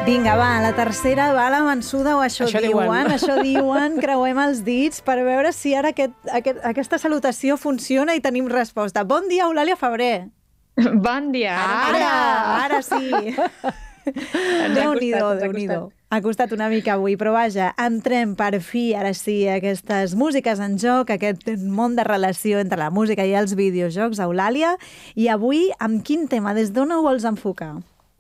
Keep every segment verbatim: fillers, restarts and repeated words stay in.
Vinga, va, la tercera va la vençuda o això, Això diuen, diuen. això diuen, creuem els dits per veure si ara aquest, aquest, aquesta salutació funciona i tenim resposta. Bon dia, Eulàlia Febrer. Bon dia. Ara, ara sí. Déu-n'hi-do, ens ha Déu-n'hi-do. Ha costat una mica avui, però vaja, entrem per fi, ara sí, aquestes músiques en joc, aquest món de relació entre la música i els videojocs, Eulàlia. I avui, amb quin tema? Des d'on ho vols enfocar?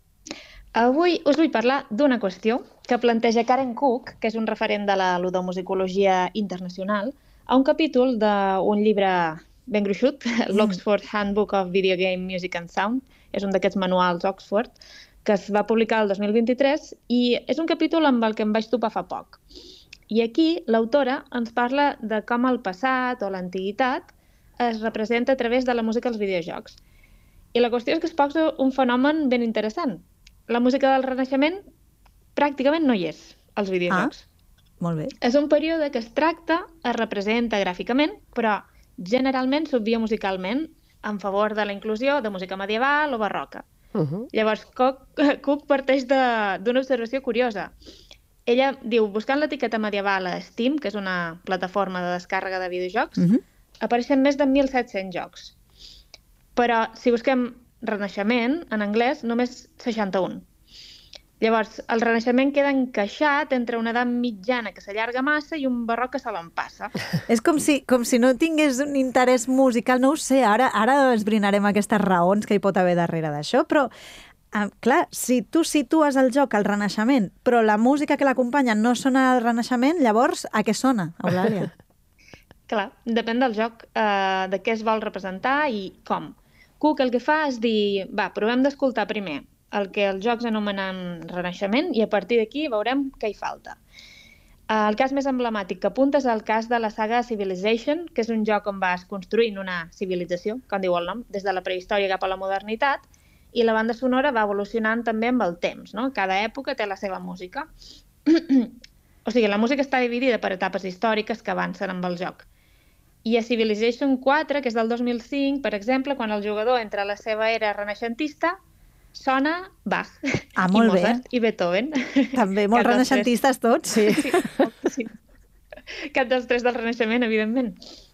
Avui us vull parlar d'una qüestió que planteja Karen Cook, que és un referent de la ludomusicologia internacional, a un capítol d'un llibre ben gruixut, l'Oxford Handbook of Video Game Music and Sound, és un d'aquests manuals Oxford, que es va publicar el dos mil vint-i-tres i és un capítol amb el que em vaig topar fa poc. I aquí l'autora ens parla de com el passat o l'antiguitat es representa a través de la música als videojocs. I la qüestió és que es posa un fenomen ben interessant. La música del Renaixement pràcticament no hi és als videojocs. Ah, molt bé. És un període que es tracta, es representa gràficament, però generalment s'obvia musicalment en favor de la inclusió de música medieval o barroca. Uh -huh. Llavors, Cook, Cook parteix d'una observació curiosa. Ella diu, buscant l'etiqueta medieval a Steam, que és una plataforma de descàrrega de videojocs, uh -huh. apareixen més de mil set-cents jocs. Però si busquem Renaixement, en anglès, només seixanta-un. Llavors, el Renaixement queda encaixat entre una edat mitjana que s'allarga massa i un barroc que se l'empassa. És com si, com si no tingués un interès musical, no ho sé, ara, ara esbrinarem aquestes raons que hi pot haver darrere d'això, però, eh, clar, si tu situes el joc al Renaixement, però la música que l'acompanya no sona al Renaixement, llavors a què sona, Eulàlia? Clar, depèn del joc, eh, de què es vol representar i com. Cook el que fa és dir, va, provem d'escoltar primer el que els jocs anomenen Renaixement i a partir d'aquí veurem què hi falta. El cas més emblemàtic que apunta és el cas de la saga Civilization, que és un joc on vas construint una civilització, com diu el nom, des de la prehistòria cap a la modernitat, i la banda sonora va evolucionant també amb el temps, no? Cada època té la seva música. O sigui, la música està dividida per etapes històriques que avancen amb el joc. I a Civilization quatre, que és del dos mil cinc, per exemple, quan el jugador entra a la seva era renaixentista, sona Bach, ah, molt i Mozart bé. i Beethoven. També molt renaixentistes tots. Sí. sí, sí. Cap dels tres del Renaixement, evidentment.